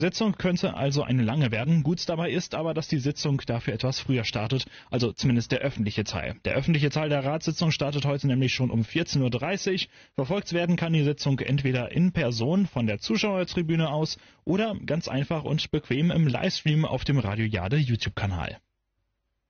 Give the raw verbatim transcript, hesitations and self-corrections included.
Sitzung könnte also eine lange werden. Gut dabei ist aber, dass die Sitzung dafür etwas früher startet, also zumindest der öffentliche Teil. Der öffentliche Teil der Ratssitzung startet heute nämlich schon um vierzehn Uhr dreißig. Verfolgt werden kann die Sitzung entweder in Person von der Zuschauertribüne aus oder ganz einfach und bequem im Livestream auf dem Radio Jade YouTube-Kanal.